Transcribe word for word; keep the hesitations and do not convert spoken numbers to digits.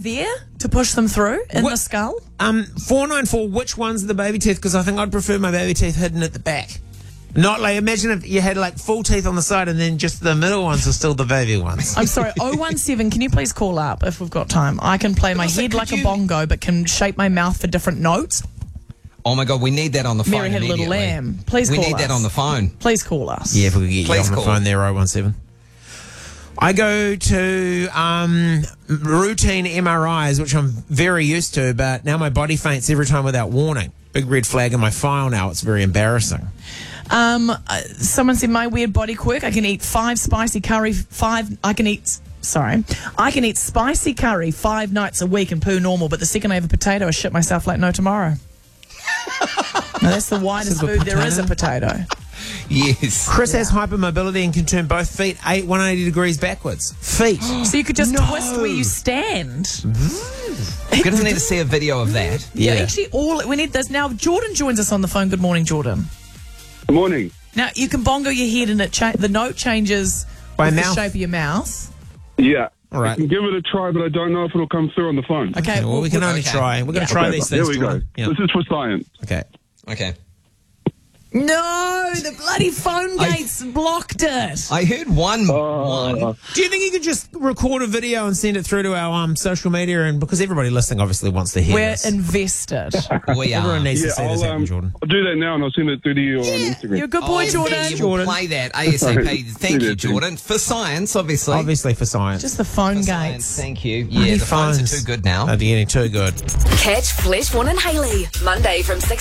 there to push them through in What- the skull? Um, four nine four, which one's the baby teeth? Because I think I'd prefer my baby teeth hidden at the back. Not like, imagine if you had like full teeth on the side and then just the middle ones are still the baby ones. I'm sorry, oh one seven, can you please call up if we've got time? I can play my Also, head could like a you- bongo, but can shape my mouth for different notes. Oh my God, we need that on the phone. Mary had a little immediately. lamb. Please We call need us. that on the phone. Please call us. Yeah, if we could get Please you on call. the phone there, oh one seven. I go to um, routine M R Is, which I'm very used to, but now my body faints every time without warning. Big red flag in my file now. It's very embarrassing. Um, uh, someone said my weird body quirk. I can eat five spicy curry. Five. I can eat. Sorry, I can eat spicy curry five nights a week and poo normal. But the second I have a potato, I shit myself like no tomorrow. Now, that's the widest Is it a food there is a potato. Yes. Chris has hypermobility and can turn both feet eight, one hundred eighty degrees backwards. Feet. So you could just No. twist where you stand. We're going to need to see a video of that. Yeah, Yeah. actually, all we need this now. Jordan joins us on the phone. Good morning, Jordan. Good morning. Now you can bongo your head, and it cha- the note changes By with the mouth? shape of your mouth. Yeah. All right. I can give it a try, but I don't know if it'll come through on the phone. Okay, Well, we can only okay. try. We're going to Yeah. try Okay, these here things. we go. Jordan. Yeah. This is for science. Okay. Okay. No, the bloody phone I- gates blocked it. I heard one. one. Uh, Do you think you could just record a video and send it through to our um, social media? And because everybody listening obviously wants to hear We're this. invested. We are. Everyone needs yeah, to see this I'll, happen, um, Jordan. I'll do that now and I'll send it through to you on You're Instagram. a good boy, Oh, Jordan. yeah, we'll Jordan. play that ASAP. Thank you, Jordan. For science, obviously. Obviously for science. Just the phone For science, gates. thank you. Bloody Yeah, the phones are too good now. They're getting too good. Catch Flesh, One and Hayley, Monday from six